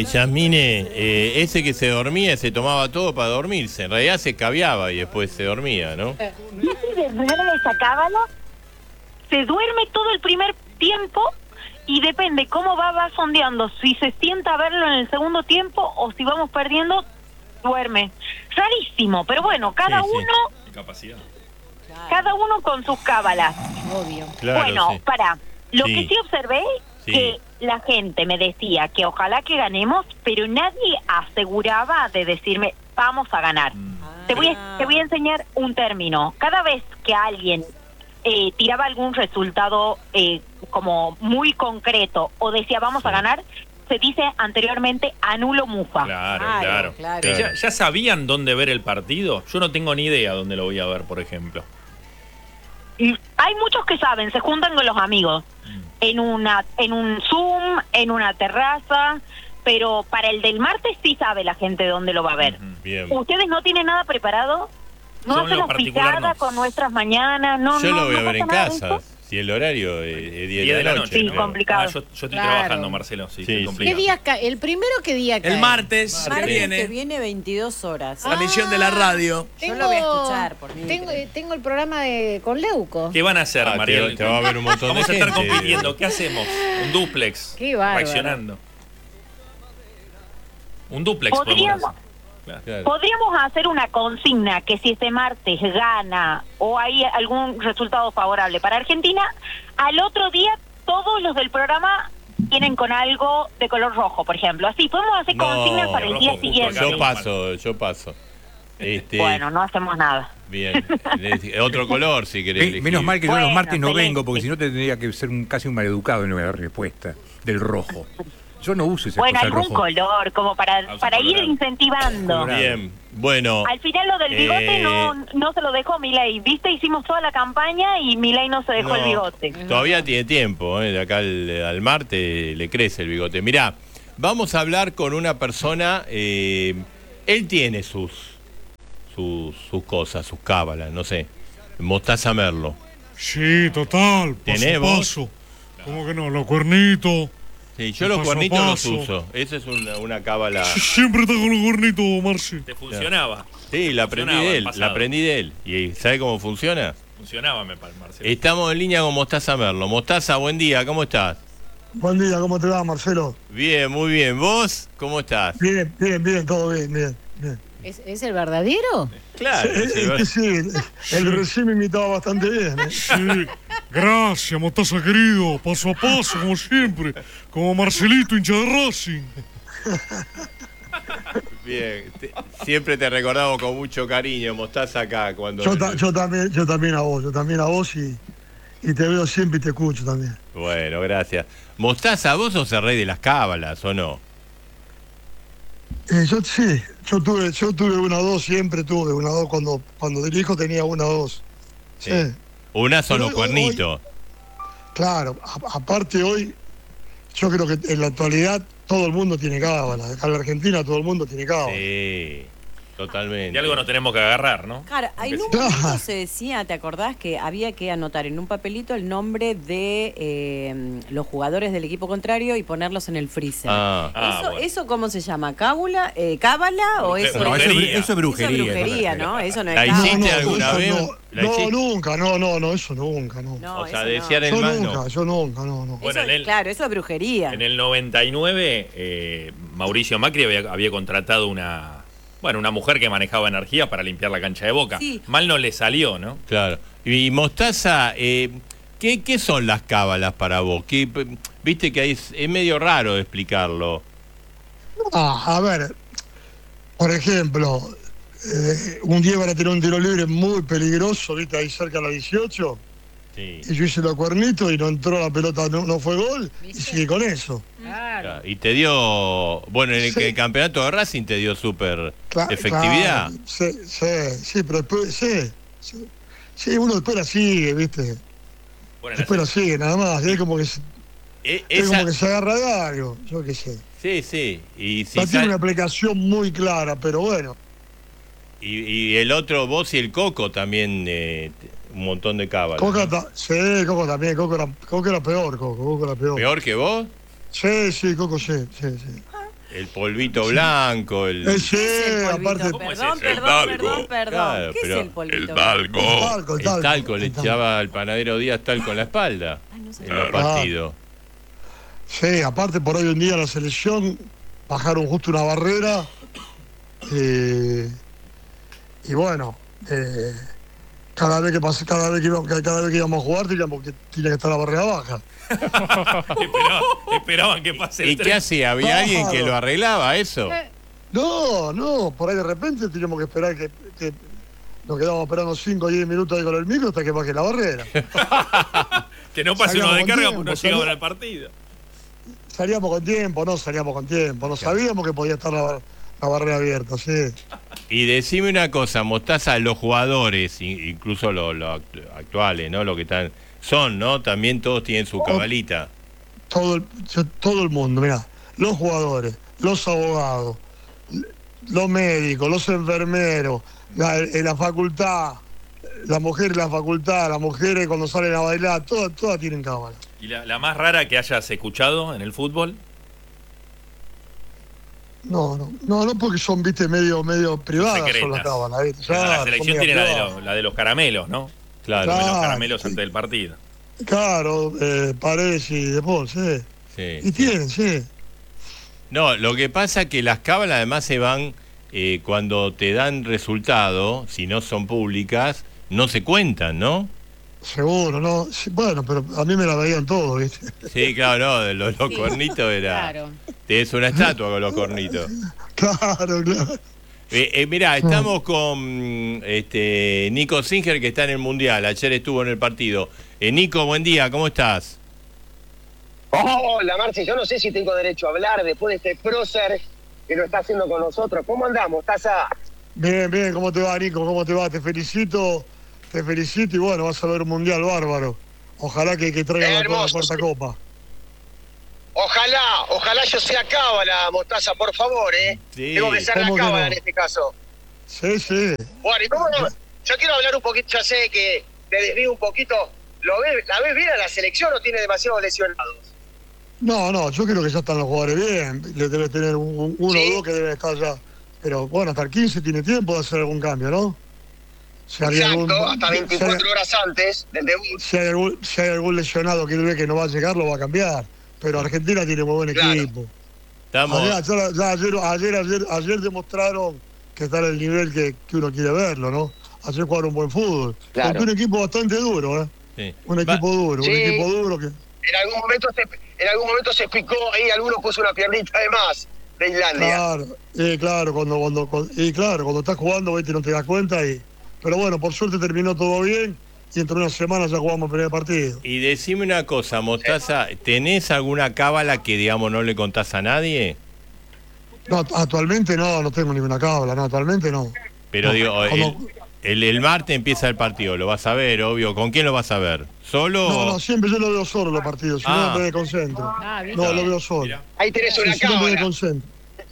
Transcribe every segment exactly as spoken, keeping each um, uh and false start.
Yasmine, eh, ese que se dormía, se tomaba todo para dormirse. En realidad se caviaba y después se dormía, ¿no? Y de verdad esa cábala se duerme todo el primer tiempo y depende cómo va, va sondeando. Si se sienta a verlo en el segundo tiempo o si vamos perdiendo, duerme. Rarísimo, pero bueno, cada Sí, sí. uno... Capacidad. Cada uno con sus cábalas. Obvio. Claro, bueno, sí. para, lo Sí. que sí observé, Sí. que la gente me decía que ojalá que ganemos, pero nadie aseguraba de decirme, vamos a ganar. Mm. Te voy a, te voy a enseñar un término. Cada vez que alguien eh, tiraba algún resultado eh, como muy concreto o decía vamos a ganar, se dice anteriormente anulo mufa. Claro, Claro, claro. claro. Pero ¿Ya, ¿Ya sabían dónde ver el partido? Yo no tengo ni idea dónde lo voy a ver, por ejemplo. Y hay muchos que saben, se juntan con los amigos en una en un Zoom, en una terraza, pero para el del martes sí sabe la gente dónde lo va a ver. Ujú. Bien. ¿Ustedes no tienen nada preparado? ¿No Yo en lo hacemos particular picada no. con nuestras mañanas? No, Yo no, lo voy no a ver en pasa nada de casa. eso. Si el horario es, es diez diez de la noche. Sí, ¿no? complicado. Ah, yo, yo estoy Claro. trabajando, Marcelo. Sí, Sí, estoy sí. complicado. ¿Qué día cae? ¿El primero qué día cae? El martes, Martes. que viene, que viene veintidós horas. la misión de la radio. Yo lo voy a escuchar por mí. Tengo, eh, tengo el programa de con Leuco. ¿Qué van a hacer, Ah, te, Mariel? te va a ver un montón Vamos a de estar gente. compitiendo. ¿Qué hacemos? Un duplex. Qué bárbaro. Reaccionando. Un duplex podemos Podríamos, hacer. Claro. Claro. podríamos hacer una consigna que si este martes gana o hay algún resultado favorable para Argentina, al otro día todos los del programa vienen con algo de color rojo, por ejemplo. Así, podemos hacer No, consignas para el día rojo, justo siguiente. acá. Yo paso, yo paso. Este, Bueno, no hacemos nada. Bien. Le- Otro color, si querés. Me- elegir. Menos mal que yo Bueno, los martes no excelente. vengo, porque si no tendría que ser un, casi un maleducado en la respuesta del rojo. Yo no uso ese Bueno, cosa, el algún rojo. color, como para, Ah, para ir colorado. incentivando. Colorado. Bien. Bueno. Al final lo del bigote Eh, no no se lo dejó Milei. ¿Viste? Hicimos toda la campaña y Milei no se dejó no, el bigote. Todavía tiene tiempo, ¿eh? De acá al, al martes le crece el bigote. Mirá, vamos a hablar con una persona. eh, él tiene sus, sus, sus cosas, sus cábalas, no sé. Mostaza Merlo. Sí, total, paso ¿Tenés a vos? paso. ¿Cómo que no? Los cuernitos. Sí, yo El los paso a cuernitos los paso. uso. Esa es una, una cábala. Sí, siempre está con los cuernitos, Marci. ¿Te funcionaba? Sí, la aprendí Funcionaba de el él. La pasado. aprendí de él. ¿Y sabe cómo funciona? Funcionaba, me parece, Marcelo. Estamos en línea con Mostaza Merlo. Mostaza, buen día, ¿cómo estás? Buen día, ¿cómo te va, Marcelo? Bien, muy bien. ¿Vos cómo estás? Bien, bien, bien, todo bien, bien, bien. ¿Es, es el verdadero? Claro. Eh, sí, es que sí, el, el recién me imitaba bastante bien. ¿eh? Sí, gracias, Mostaza querido. Paso a paso, como siempre. Como Marcelito, hincha de Racing. Bien, te- siempre te recordamos con mucho cariño, Mostaza acá cuando. Yo, ta- yo también, yo también a vos, yo también a vos y, y te veo siempre y te escucho también. Bueno, gracias. Mostaza, vos sos el rey de las cábalas, ¿o no? Eh, yo sí, yo tuve, yo tuve una dos, siempre tuve una dos cuando, cuando dirijo tenía una dos. Sí, Sí. Una son Pero los hoy- cuernitos. claro. A- aparte hoy, yo creo que en la actualidad todo el mundo tiene cábala. Acá en la Argentina todo el mundo tiene cábala. Sí, totalmente. De algo nos tenemos que agarrar, ¿no? Claro, en un Claro. momento se decía, ¿te acordás? Que había que anotar en un papelito el nombre de eh, los jugadores del equipo contrario y ponerlos en el freezer. Ah, Ah, ¿Eso, bueno. ¿Eso cómo se llama? ¿Cábula? Eh, ¿Cábala? ¿O Bruje- eso, No, eso, es bru- Brujería. eso es brujería. Eso es brujería, ¿no? Eso no es ¿La cábala. hiciste alguna eso vez? No, ¿La no, hiciste? nunca, no, no, no, eso nunca, no. No, o sea, eso desear no. el yo mal nunca, no. yo nunca, no, no. Bueno, Eso- en el- claro, eso es brujería. En el noventa y nueve, eh, Mauricio Macri había, había contratado una, bueno, una mujer que manejaba energía para limpiar la cancha de Boca. Sí. Mal no le salió, ¿no? Claro. Y Mostaza, eh, ¿qué, ¿qué son las cábalas para vos? ¿Qué, p- Viste que hay, es medio raro de explicarlo. Ah, a ver, por ejemplo, eh, un día van a tener un tiro libre muy peligroso, viste, ahí cerca a la dieciocho, Sí. y yo hice los cuernitos y no entró la pelota, no, no fue gol, y sigue con eso. Claro. Claro. Y te dio, bueno, en el, Sí. el campeonato de Racing te dio súper Cla- efectividad. claro, sí, sí, sí, pero después, sí, sí, sí, uno después la sigue, viste, Bueno, después la sigue, nada más, es como que, se- E- es esa- como que se agarra de algo, yo qué sé. Sí, sí. Y, si No tiene sal- una aplicación muy clara, pero bueno. y, y el otro, vos y el Coco también, eh, un montón de cábalas. Coca, ¿no? ta- sí, Coco también, Coco era, Coco era peor, Coco, Coco era peor. ¿Peor que vos? Sí, sí, Coco, sí, sí, sí. El polvito blanco, el... Eh, sí, ¿Qué es el polvito? aparte. ¿Cómo es Perdón, eso? El perdón, talco. perdón, perdón. Claro, ¿Qué pero es el polvito? El El talco. talco, El talco le el talco. echaba al panadero Díaz talco en la espalda. Ay, no sé. En los partidos. Sí, aparte por hoy en día la selección bajaron justo una barrera eh, y bueno, eh, cada vez que pas- cada vez que íbamos, cada vez que íbamos a jugar teníamos que tenía que estar la barrera baja. Esperaban, esperaban que pase el ¿Y qué tren. hacía? ¿Había alguien que lo arreglaba eso? No, no, por ahí de repente teníamos que esperar que, que nos quedábamos esperando cinco o diez minutos ahí con el micro hasta que baje la barrera. Que no pase uno Salíamos de con carga tiempo, porque no salí- llegaban al partido. Salíamos con tiempo, no salíamos con tiempo, no sabíamos que podía estar la, bar- la barrera abierta, sí. Y decime una cosa, Mostaza, los jugadores, in- incluso los, los act- actuales, ¿no? Los que están, son, ¿no? También todos tienen su cabalita. Todo el, yo- todo el mundo, mira, los jugadores, los abogados, l- los médicos, los enfermeros, la, en la facultad, las mujeres en la facultad, las mujeres cuando salen a bailar, todas, todas tienen cámara. ¿Y la, la más rara que hayas escuchado en el fútbol? No, no, no, no porque son, viste, medio, medio privadas son las Secretas. cámaras, ¿viste? Pero la Claro, selección son tiene la medio de, privadas. los, la de los caramelos, ¿no? Claro. Comen los Claro. caramelos antes del partido. Claro, eh, Paredes y De Paul, sí. Sí. Y tienen, sí. No, lo que pasa es que las cábalas además se van eh, cuando te dan resultado, si no son públicas, no se cuentan, ¿no? Seguro, ¿no? Sí, bueno, pero a mí me la veían todos, ¿viste? Sí, claro, no, de los, los Sí. cornitos era... Claro. Tenés una estatua con los cornitos. Claro, claro. Eh, eh, mirá, estamos con este Nico Singer, que está en el Mundial. Ayer estuvo en el partido. Eh, Nico, buen día, ¿cómo estás? Hola, Marci, yo no sé si tengo derecho a hablar después de este prócer que lo está haciendo con nosotros. ¿Cómo andamos, Taza? Bien, bien, ¿cómo te va, Nico? ¿Cómo te va? Te felicito, te felicito y bueno, vas a ver un mundial bárbaro. Ojalá que, que traigan la, la Hermoso, cuarta sí. copa. Ojalá, ojalá yo sea cábala, Mostaza, por favor, ¿eh? Sí. Tengo que ser la ¿Cómo que cábala no? en este caso. Sí, sí. Bueno, ¿y cómo no? Yo quiero hablar un poquito, ya sé que te desvío un poquito. ¿Lo ves, ¿La ves bien a la selección o tiene demasiados lesionados? No, no, yo creo que ya están los jugadores bien. Le debe tener un, un- uno Sí. o dos que deben estar ya. Pero bueno, hasta el quince tiene tiempo de hacer algún cambio, ¿no? Si hay Exacto, algún- hasta si hay- veinticuatro horas antes del debut. Si hay, algún, si hay algún lesionado que ve que no va a llegar, lo va a cambiar. Pero Argentina tiene muy buen Claro. equipo. Estamos... Ayer, ya- ya ayer, ayer, ayer, ayer demostraron que está en el nivel que, que uno quiere verlo, ¿no? Ayer jugaron buen fútbol. Claro. Contra un equipo bastante duro, ¿eh? Sí. Un Va- equipo duro, Sí. un equipo duro que... En algún momento se, en algún momento se picó y alguno puso una piernita de más de Islandia. Claro, eh, claro, cuando, cuando, cuando- y claro, cuando estás jugando, viste, no te das cuenta y... Pero bueno, por suerte terminó todo bien y entre unas semanas ya jugamos el primer partido. Y decime una cosa, Mostaza, ¿tenés alguna cábala que, digamos, no le contás a nadie? No, actualmente no, no tengo ninguna cábala, no, actualmente no. Pero No, digo, el, como- el, el martes empieza el partido, lo vas a ver, obvio. ¿Con quién lo vas a ver? ¿Solo? No, no, siempre yo lo veo solo los partidos, si Ah. no me desconcentro. Ah, ¿viste? No, lo veo solo. Mira. Ahí tenés Sí, una si no me cábala. desconcentro.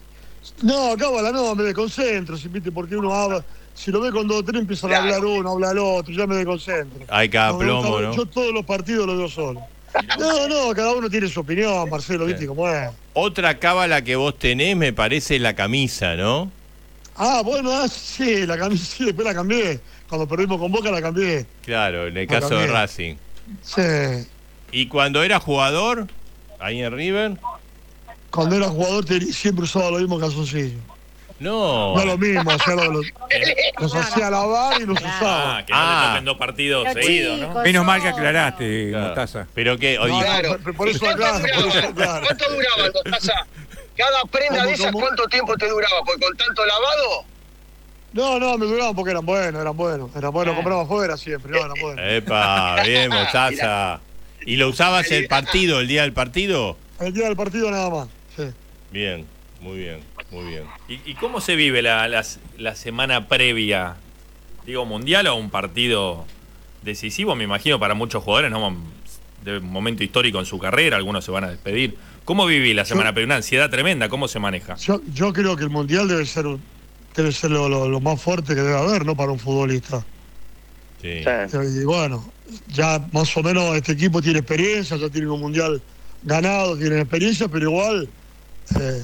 No, cábala no, me desconcentro, si viste, porque uno habla, si lo ve con dos o tres empiezan Claro. a hablar uno, habla el otro, ya me desconcentro. Hay cada No, me plomo, gusta- ¿no? Yo todos los partidos los veo solo. No, no, cada uno tiene su opinión, Marcelo, viste Sí. cómo es. Otra cábala que vos tenés, me parece, la camisa, ¿no? Ah, bueno, ah, sí, la cambié, sí, después la cambié. Cuando perdimos con Boca la cambié. Claro, en el La caso de cambié. Racing. Sí. ¿Y cuando era jugador, ahí en River? Cuando era jugador te- siempre usaba los mismos calzoncillos. No. No lo mismo, o sea, los, los- los hacía lavar y los usaba. Ah, que no Ah. le toquen dos partidos Pero seguidos, ¿no? chicos, Menos mal que no. aclaraste, Claro. Mostaza. Pero que, oye, No, Claro. por- por eso ¿Cuánto aclaro, por eso duraba? aclaro. ¿Cuánto duraba, Mostaza? Cada prenda ¿Cómo, de esas, cómo? ¿cuánto tiempo te duraba? Porque con tanto lavado. No, no, me duraban porque eran buenos, eran buenos. Eran buenos, Ah. compraba afuera siempre, no, eran buenos. epa, bien, Mostaza. ¿Y lo usabas el partido, el día del partido? El día del partido nada más, sí. Bien, muy bien, muy bien. ¿Y, y cómo se vive la, la, la semana previa? Digo, mundial o un partido decisivo, me imagino, para muchos jugadores, ¿no? De un momento histórico en su carrera, algunos se van a despedir. ¿Cómo viví la semana Yo- previa? Una ansiedad tremenda, ¿cómo se maneja? Yo, yo creo que el Mundial debe ser, un- debe ser lo, lo- lo más fuerte que debe haber, ¿no? Para un futbolista. Sí. Y bueno, ya más o menos este equipo tiene experiencia, ya tiene un Mundial ganado, tienen experiencia, pero igual eh,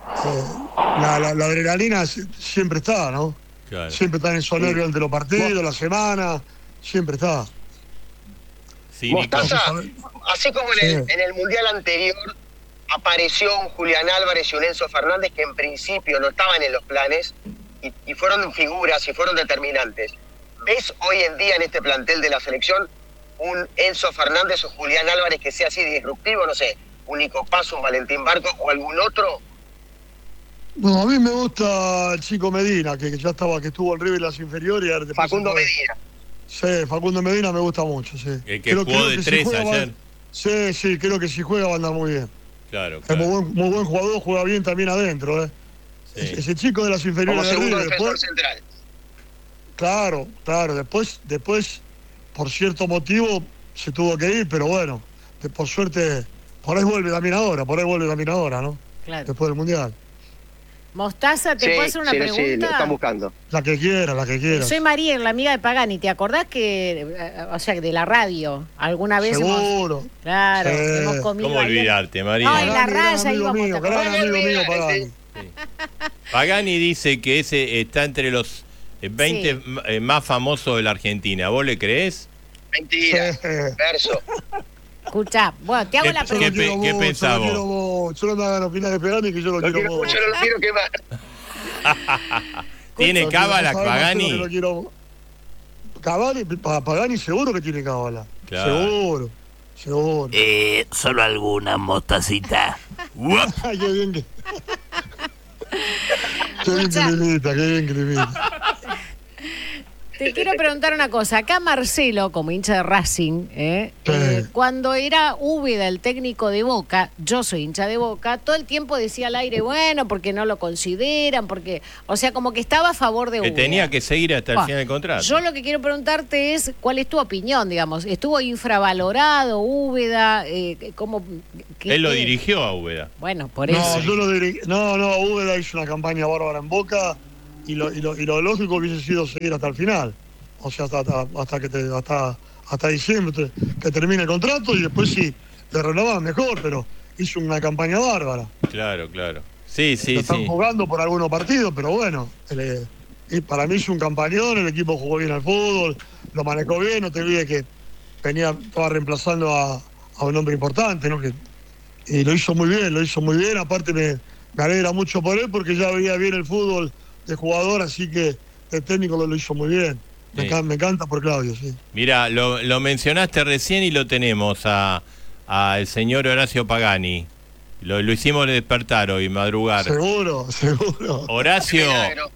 eh, la, la, la adrenalina siempre está, ¿no? Claro. Siempre está en esos nervios ante los partidos, la semana, siempre está. Sí, Nico. Mostaza, así como en el, Sí. en el Mundial anterior apareció un Julián Álvarez y un Enzo Fernández que en principio no estaban en los planes y, y fueron figuras y fueron determinantes. ¿Ves hoy en día en este plantel de la selección un Enzo Fernández o Julián Álvarez que sea así disruptivo? No sé, un Nico Paz, un Valentín Barco o algún otro. No, a mí me gusta el chico Medina, que, que ya estaba, que estuvo en River en las inferiores. y ahora después Facundo se fue. Medina. Sí, Facundo Medina me gusta mucho, sí. El que jugó de si tres juega va- ayer. Sí, sí, creo que si juega va a andar muy bien. Claro, Es claro. muy buen, muy buen jugador, juega bien también adentro, ¿eh? Sí. Ese chico de las Como inferiores de segundo River, defensor después, central. claro, claro, después, después, por cierto motivo, se tuvo que ir, pero bueno, de- por suerte, por ahí vuelve también ahora, por ahí vuelve también ahora, ¿no? Claro. Después del Mundial. Mostaza, ¿te puedo hacer una pregunta? buscando. La que quiera, la que quiera. Soy María, la amiga de Pagani. ¿Te acordás que, eh, o sea, de la radio, alguna vez hemos... Seguro. Claro, Sí. hemos comido ¿Cómo ahí en- olvidarte, María? No, en la Gran raya amigo íbamos, mío, ¿te gran acordás? amigo mío, Pagani. Pagani dice que ese está entre los eh, veinte Sí. eh, más famosos de la Argentina. ¿Vos le creés? Mentira. Sí. Verso. Escuchá, bueno, te hago ¿Qué- la Yo qué lo pe- quiero qué mucho, pensás yo lo vos? quiero mucho. No me hagan opinar de Pagani, que yo lo, Lo quiero quiero mucho. mucho, no lo quiero quemar. ¿Tiene Yo cábala, quiero- Marcelo, que Pagani? lo quiero- Cavani, Pa- Pagani seguro que tiene cábala. Claro. Seguro, seguro. Eh, solo alguna mostacita. Ay, qué bien que... Qué bien que Escucha. le imita, qué bien que le imita. Te quiero preguntar una cosa. Acá Marcelo, como hincha de Racing, ¿eh? Sí. Eh, cuando era Úbeda el técnico de Boca, yo soy hincha de Boca, todo el tiempo decía al aire, bueno, porque no lo consideran, porque, o sea, como que estaba a favor de Que Úbeda. tenía que seguir hasta el Bah, final del contrato. Yo lo que quiero preguntarte es, ¿cuál es tu opinión, digamos? ¿Estuvo infravalorado Úbeda? Eh, ¿cómo, qué- Él lo qué? dirigió a Úbeda. Bueno, por No, eso. yo lo dirigí. No, no, Úbeda hizo una campaña bárbara en Boca y lo, y lo, y lo lógico hubiese sido seguir hasta el final. O sea, hasta, hasta, hasta que te, hasta, hasta diciembre te- que termine el contrato y después sí, te renovaban mejor, pero hizo una campaña bárbara. Claro, claro. Sí, Lo sí, están sí. jugando por algunos partidos, pero bueno, el- y para mí hizo un campañón, el equipo jugó bien al fútbol, lo manejó bien, no te olvides que venía, estaba reemplazando a, a un hombre importante, ¿no? Que, y lo hizo muy bien, lo hizo muy bien, aparte me, me alegra mucho por él porque ya veía bien el fútbol de jugador, así que el técnico lo, lo hizo muy bien. Me, Sí. encanta, me encanta por Claudio, sí. Mira, lo, lo mencionaste recién y lo tenemos a, a el señor Horacio Pagani. Lo, lo hicimos despertar hoy, madrugar. Seguro, seguro. Horacio,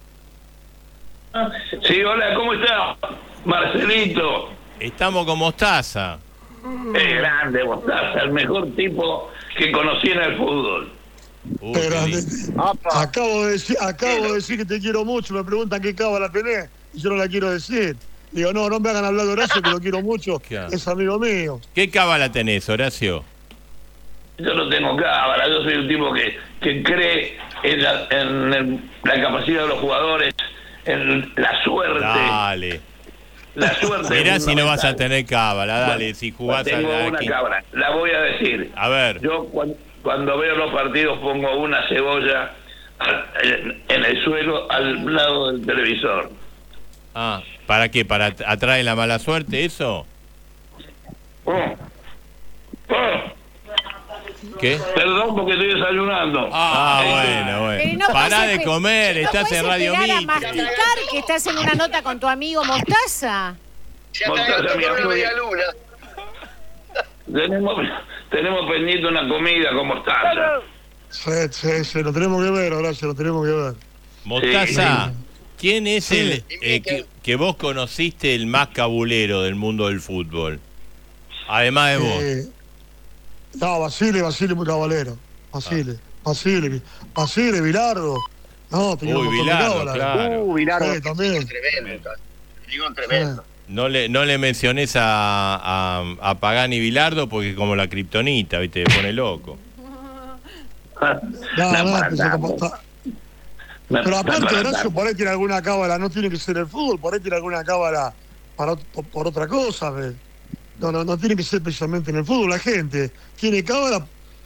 Sí, hola, ¿cómo está? Marcelito. estamos con Mostaza. Es grande, Mostaza, el mejor tipo que conocí en el fútbol. Uy, Pero, qué lindo. acabo de decir, acabo de decir que te quiero mucho, me preguntan qué cábala tenés y yo no la quiero decir. Digo, no, no me hagan hablar de Horacio, que lo quiero mucho, Claro. es amigo mío. ¿Qué cábala tenés, Horacio? Yo no tengo cábala, yo soy un tipo que, que cree en, la, en el- la capacidad de los jugadores, en la suerte. Dale. La suerte. Mirá es si no vas a fundamental. tener cábala, dale, Bueno, si jugás tengo a la una qui- cábala, la voy a decir. A ver, Yo cuan- cuando veo los partidos pongo una cebolla al- en, en el suelo al lado del televisor. ah, ¿para qué? ¿Para at- atraer la mala suerte eso? Oh. Oh. ¿Qué? Perdón porque estoy desayunando. Ah, Eh, bueno, Pero bueno. no Pará podés de espe- comer, no estás podés en Radio esperar a Mitre. masticar que estás en una nota con tu amigo Mostaza. Se ha Mostaza, traído mi con una amigo. media luna. Tenemos, tenemos pendiente una comida con mostaza. Sí, sí, sí, lo tenemos que ver, Horacio, lo tenemos que ver. Mostaza, ¿quién es Sí. el eh, que, que vos conociste el más cabulero del mundo del fútbol? Además de vos. Eh, no, Basile, Basile muy cabalero. Basile, Basile, Basile, Bilardo. No, tenía Uy, un montón de Bilardo, cábala. claro. Uh, Bilardo. Sí, también. Tremendo. Digo, tremendo. No le, no le menciones a, a, a Pagani Bilardo porque es como la kriptonita, ¿viste? Te pone loco. No, No, no, para pues, nada. está- está- Me- Pero me aparte, parece- Horacio, por ahí tiene alguna cábala, no tiene que ser el fútbol, por ahí tiene alguna cábala para, ot- por, por otra cosa. ¿ves? No, no, no tiene que ser precisamente en el fútbol. La gente tiene cábala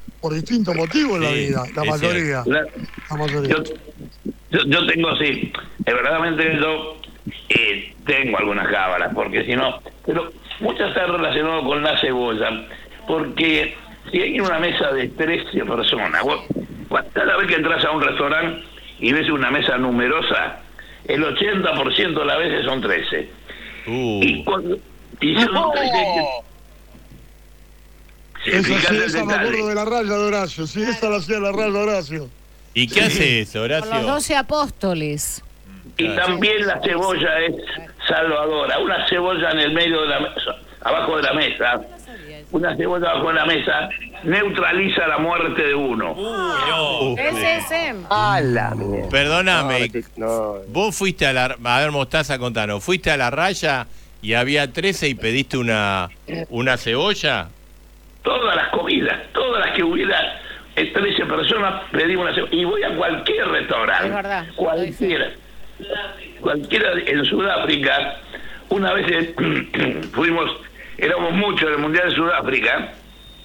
por distintos motivos en la Sí, vida, la es mayoría. La- La mayoría. yo, yo, yo tengo, sí, eh, verdaderamente yo eh, tengo algunas cábalas, porque si no, pero muchas están relacionadas con la cebolla, porque si hay una mesa de trece personas, vos, cada vez que entras a un restaurante y ves una mesa numerosa, el ochenta por ciento de las veces son trece. Uh. Y, cuando, y son ¡No! trece que- Esa fíjate sí, el esa me detalle. acuerdo de la raya de Horacio. Sí, esa la hacía la raya de Horacio. ¿Y qué hace eso, Con los Horacio? doce apóstoles. Y también la cebolla es salvadora. Una cebolla en el medio de la mesa, abajo de la mesa, una cebolla abajo de la mesa, neutraliza la muerte de uno. Uh, Ese es em. ¡A la mierda! Perdóname, No, no. vos fuiste a la... A ver, Mostaza, contanos. ¿Fuiste a la raya y había trece y pediste una, una cebolla? Todas las comidas, todas las que hubiera eh, trece personas, pedimos una cebolla. Y voy a cualquier restaurante, Es verdad, cualquiera, cualquiera en Sudáfrica. Una vez eh, fuimos, éramos muchos en el Mundial de Sudáfrica,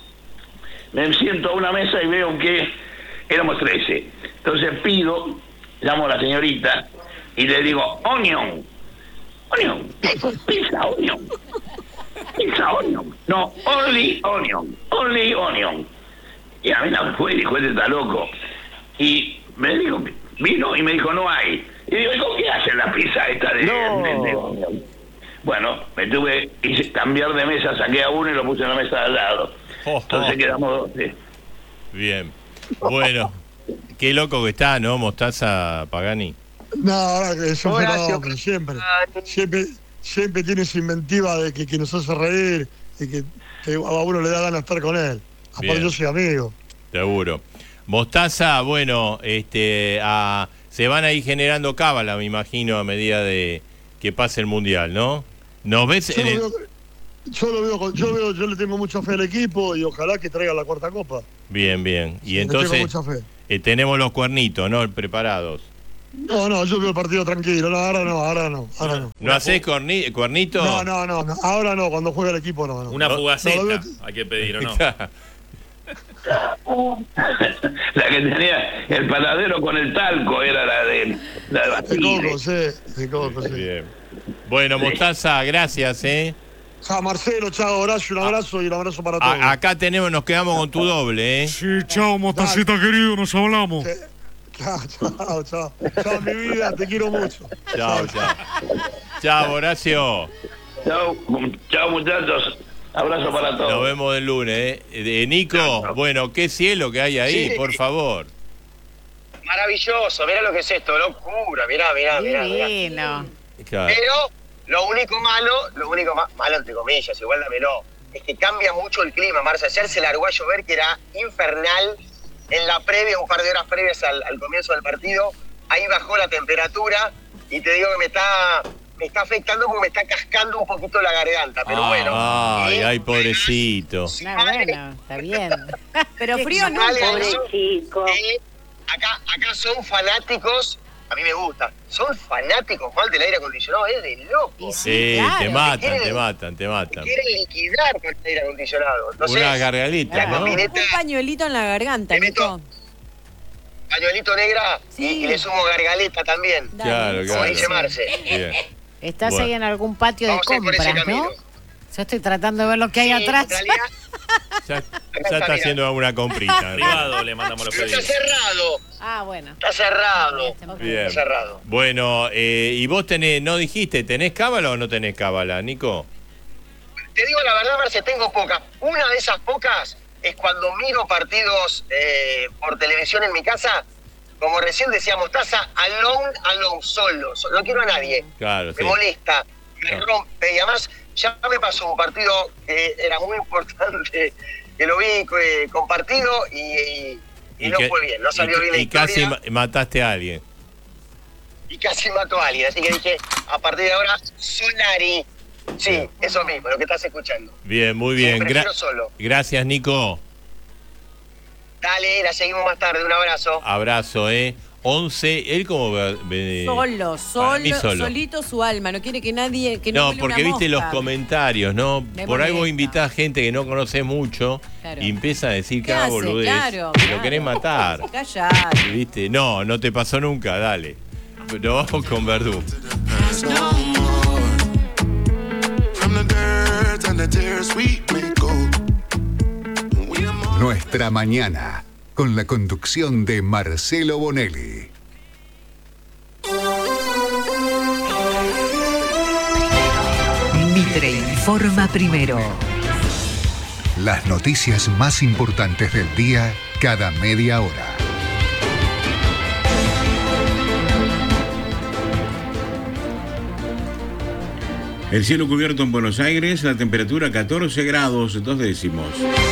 me siento a una mesa y veo que éramos trece. Entonces pido, llamo a la señorita y le digo, onion, onion, pizza onion, pizza onion, no, only onion, only onion. Y a mí no me fue y dijo, este está loco. Y me dijo, vino y me dijo, no hay. Y digo, ¿y con qué hacen la pizza esta de, No. de- de onion? Bueno, me tuve que cambiar de mesa, saqué a uno y lo puse en la mesa de al lado. Oh, Entonces oh. quedamos doce. Bien. Bueno, qué loco que está, ¿no, Mostaza Pagani? No, ahora que es un Horacio, fenómeno, siempre. Siempre, siempre tiene esa inventiva de que, que nos hace reír y que, que a uno le da ganas de estar con él. Aparte Bien. yo soy amigo. Seguro. Mostaza, bueno, este, a- se van a ir generando cábala, me imagino, a medida de que pase el Mundial, ¿no? ¿Nos ves Yo en lo, el... veo, yo lo veo, con- yo veo, yo le tengo mucha fe al equipo y ojalá que traiga la cuarta copa. Bien, bien. Y Le entonces tengo mucha fe. eh, tenemos los cuernitos, ¿no? Preparados. No, no, yo veo el partido tranquilo. No, ahora no, ahora no, ahora no. ¿No hacés corni- cuernito? No, no, no, no, ahora no, cuando juega el equipo no. no. Una No, fugaceta no, lo veo- hay que pedir, ¿o no? La que tenía el panadero con el talco era la de la de De Basile. coco, sí, de coco, sí. Bien. Bueno, Mostaza, gracias, ¿eh? Chao Marcelo, chao Horacio, un abrazo y un abrazo para todos. A- acá tenemos, nos quedamos con tu doble, ¿eh? Sí, chao, Mostacita querido, nos hablamos. Sí. Chao, chao, chao. Chao, mi vida, te quiero mucho. Chao, chao. Chao, Horacio. Chao, chao muchachos. Abrazo para Nos todos. vemos el lunes, ¿eh? Eh, Nico, bueno, qué cielo que hay ahí, Sí. por favor. Maravilloso, mirá lo que es esto, locura, mirá, mirá, mirá. mirá. Divino. Claro. Pero lo único malo, lo único ma- malo entre comillas, igual dámelo, es que cambia mucho el clima, Marce. Ayer se largó a llover que era infernal en la previa, un par de horas previas al, al comienzo del partido. Ahí bajó la temperatura y te digo que me está, me está afectando porque me está cascando un poquito la garganta, pero Ah, bueno. Ay, Y- ay, pobrecito. No, bueno, está bien. Pero frío no. Vale, Pobre eso, chico. eh, acá, acá son fanáticos, a mí me gusta, son fanáticos, Juan, del aire acondicionado, es de loco. Y Sí, claro. te matan, quieren- te matan, te matan. Quieren liquidar con el aire acondicionado. Entonces, Una gargalita, la ¿no? combineta, Un pañuelito en la garganta, Le meto- Nico. pañuelito negra y- Sí. y, le sumo gargaleta también, Dale. Claro, como claro. dice Marce. Bien. Estás Bueno. ahí en algún patio de Vamos a ir por ese compras, ¿no? camino. Yo estoy tratando de ver lo que hay Sí, atrás. En realidad, Ya, ya está haciendo alguna comprita. Privado le mandamos los pero está pedidos. cerrado, Ah, bueno. está cerrado, Bien. está cerrado. Bueno, eh, y vos tenés, no dijiste, ¿tenés cábala o no tenés cábala, Nico? Te digo la verdad, Marce, tengo poca. Una de esas pocas es cuando miro partidos eh, por televisión en mi casa, como recién decía Mostaza, alone, alone, solo. so- No quiero a nadie. Claro, Me sí. molesta, me Claro. rompe. Y además, ya me pasó un partido que era muy importante, que lo vi eh, compartido y, y- y no que- fue bien, no salió y, bien la y casi historia ma- mataste a alguien. y casi mató a alguien. Así que dije, a partir de ahora, Solari. Sí, Bien. eso mismo, lo que estás escuchando. Bien, muy Sí, bien. prefiero Gra- solo. Gracias, Nico. Dale, la seguimos más tarde. Un abrazo. Abrazo, ¿eh? once, él como... eh, Solo, para mí solo, solo. solito su alma, no quiere que nadie... Que no, No, huele porque una viste los mosca. comentarios, ¿no? Me Por ahí vos molesta. invitás gente que no conoce mucho Claro. y empieza a decir ¿Qué cada hace? boludez. Claro, que claro. lo querés matar. Callate. ¿Viste? No, no te pasó nunca, dale. Pero vamos con Verdú. Nuestra mañana, con la conducción de Marcelo Bonelli. Mitre informa primero. Las noticias más importantes del día cada media hora. El cielo cubierto en Buenos Aires, la temperatura catorce grados, dos décimos.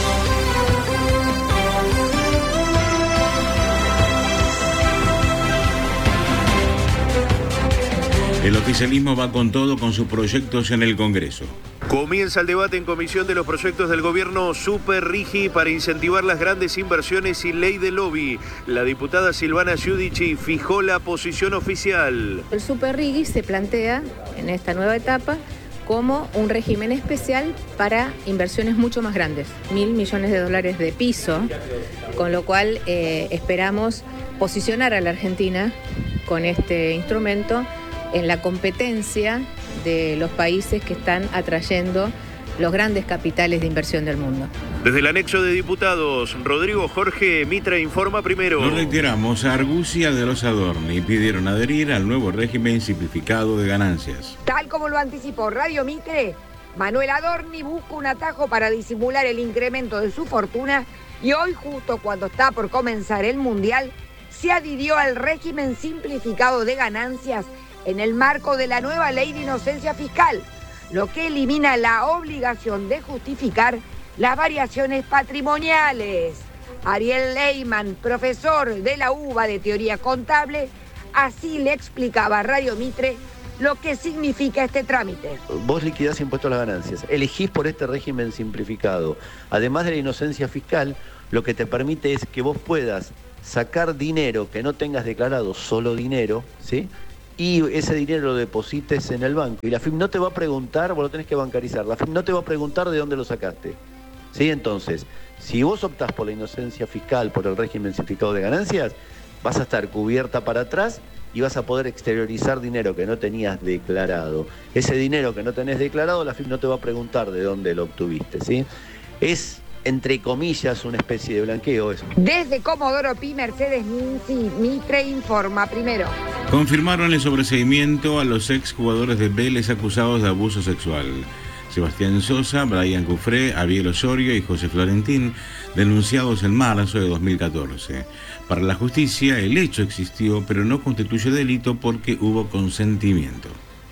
El oficialismo va con todo con sus proyectos en el Congreso. Comienza el debate en comisión de los proyectos del gobierno Super Rigi para incentivar las grandes inversiones y ley de lobby. La diputada Silvana Giudici fijó la posición oficial. El Super Rigi se plantea en esta nueva etapa como un régimen especial para inversiones mucho más grandes, mil millones de dólares de piso, con lo cual eh, esperamos posicionar a la Argentina con este instrumento en la competencia de los países que están atrayendo los grandes capitales de inversión del mundo. Desde el anexo de diputados, Rodrigo Jorge Mitre informa primero. Lo reiteramos, Argucia de los Adorni pidieron adherir al nuevo régimen simplificado de ganancias. Tal como lo anticipó Radio Mitre, Manuel Adorni busca un atajo para disimular el incremento de su fortuna y hoy, justo cuando está por comenzar el Mundial, se adhirió al régimen simplificado de ganancias en el marco de la nueva ley de inocencia fiscal, lo que elimina la obligación de justificar las variaciones patrimoniales. Ariel Leyman, profesor de la U B A de Teoría Contable, así le explicaba a Radio Mitre lo que significa este trámite. Vos liquidás impuestos a las ganancias, elegís por este régimen simplificado. Además de la inocencia fiscal, lo que te permite es que vos puedas sacar dinero que no tengas declarado, solo dinero, ¿sí?, y ese dinero lo deposites en el banco. Y la F I P no te va a preguntar, vos lo tenés que bancarizar, la F I P no te va a preguntar de dónde lo sacaste. ¿Sí? Entonces, si vos optás por la inocencia fiscal, por el régimen simplificado de ganancias, vas a estar cubierta para atrás y vas a poder exteriorizar dinero que no tenías declarado. Ese dinero que no tenés declarado, la F I P no te va a preguntar de dónde lo obtuviste, ¿sí? Es, entre comillas, una especie de blanqueo eso. Desde Comodoro Pi, Mercedes Ninzi, Mitre informa primero. Confirmaron el sobreseimiento a los exjugadores de Vélez acusados de abuso sexual. Sebastián Sosa, Brian Cufré, Ariel Osorio y José Florentín, denunciados en marzo de dos mil catorce. Para la justicia, el hecho existió, pero no constituye delito porque hubo consentimiento.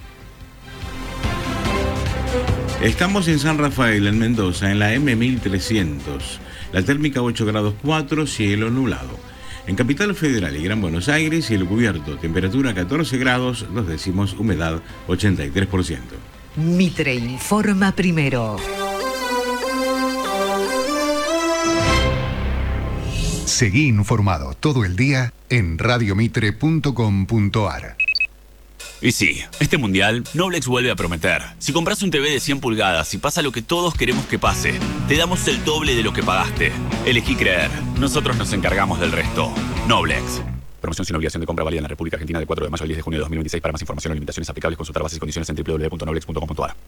Estamos en San Rafael, en Mendoza, en la M mil trescientos. La térmica ocho grados cuatro, cielo nublado. En Capital Federal y Gran Buenos Aires, cielo cubierto, temperatura catorce grados, dos décimos, humedad ochenta y tres por ciento. Mitre informa primero. Seguí informado todo el día en radiomitre punto com punto ar. Y sí, este mundial, Noblex vuelve a prometer. Si compras un T V de cien pulgadas y pasa lo que todos queremos que pase, te damos el doble de lo que pagaste. Elegí creer. Nosotros nos encargamos del resto. Noblex. Promoción sin obligación de compra válida en la República Argentina del cuatro de mayo al diez de junio de dos mil veintiséis. Para más información o limitaciones aplicables, consultar bases y condiciones en doble u doble u doble u punto noblex punto com punto ar.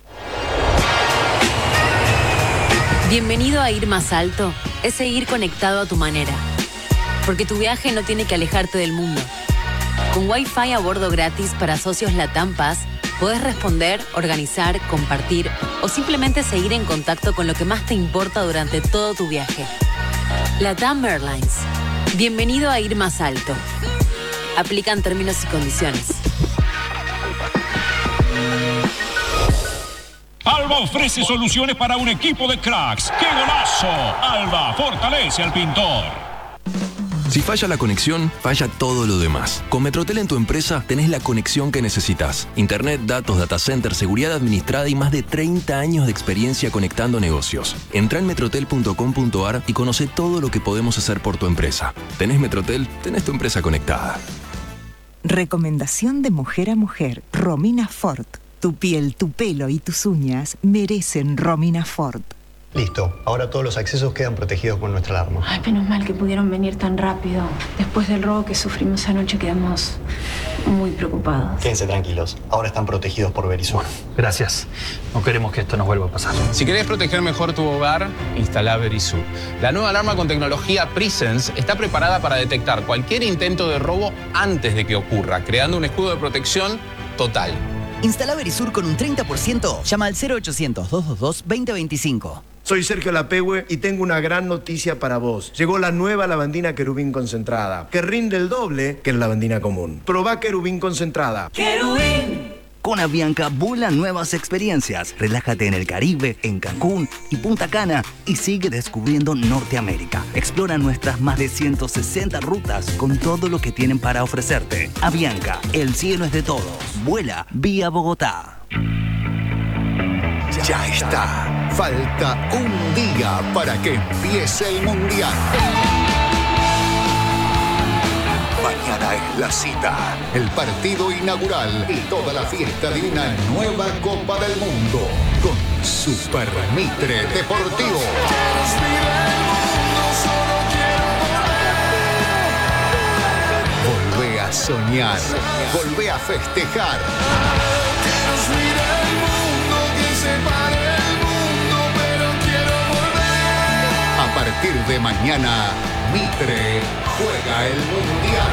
Bienvenido a Ir Más Alto. Es seguir conectado a tu manera. Porque tu viaje no tiene que alejarte del mundo. Con Wi-Fi a bordo gratis para socios Latam Pass, podés responder, organizar, compartir o simplemente seguir en contacto con lo que más te importa durante todo tu viaje. Latam Airlines. Bienvenido a Ir Más Alto. Aplican términos y condiciones. Alba ofrece soluciones para un equipo de cracks. ¡Qué golazo! Alba fortalece al pintor. Si falla la conexión, falla todo lo demás. Con Metrotel en tu empresa tenés la conexión que necesitas. Internet, datos, data center, seguridad administrada y más de treinta años de experiencia conectando negocios. Entrá en metrotel punto com punto ar y conoce todo lo que podemos hacer por tu empresa. ¿Tenés Metrotel? Tenés tu empresa conectada. Recomendación de mujer a mujer. Romina Ford. Tu piel, tu pelo y tus uñas merecen Romina Ford. Listo, ahora todos los accesos quedan protegidos con nuestra alarma. Ay, menos mal que pudieron venir tan rápido. Después del robo que sufrimos anoche quedamos muy preocupados. Quédense tranquilos, ahora están protegidos por Verisur. Gracias. No queremos que esto nos vuelva a pasar. Si querés proteger mejor tu hogar, instala Verisur. La nueva alarma con tecnología Presence está preparada para detectar cualquier intento de robo antes de que ocurra, creando un escudo de protección total. Instala Verisur con un treinta por ciento. Llama al cero ochocientos, doscientos veintidós, veinte veinticinco. Soy Sergio Lapehue y tengo una gran noticia para vos. Llegó la nueva lavandina Querubín concentrada, que rinde el doble que la lavandina común. Probá Querubín concentrada. ¡Querubín! Con Avianca vuela nuevas experiencias. Relájate en el Caribe, en Cancún y Punta Cana y sigue descubriendo Norteamérica. Explora nuestras más de ciento sesenta rutas con todo lo que tienen para ofrecerte. Avianca, el cielo es de todos. Vuela vía Bogotá. Ya está. Falta un día para que empiece el Mundial. Mañana es la cita, el partido inaugural y toda la fiesta de una nueva Copa del Mundo con Super Mitre Deportivo. Volvé a soñar, volvé a festejar. A partir de mañana, Mitre juega el Mundial.